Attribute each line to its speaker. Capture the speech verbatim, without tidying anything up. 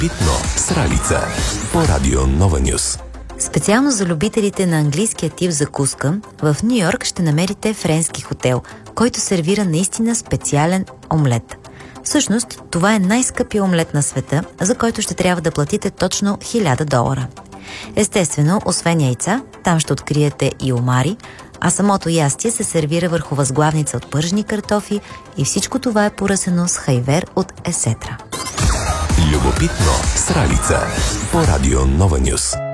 Speaker 1: Любопитно с Ралица по Радио Нова Нюс.
Speaker 2: Специално за любителите на английския тип закуска, в Ню Йорк ще намерите френски хотел, който сервира наистина специален омлет. Всъщност, това е най-скъпия омлет на света, за който ще трябва да платите точно хиляда долара. Естествено, освен яйца, там ще откриете и омари, а самото ястие се сервира върху възглавница от пържени картофи и всичко това е поръсено с хайвер от есетра.
Speaker 1: Любопитно с Ралица по Радио Нова Нюс.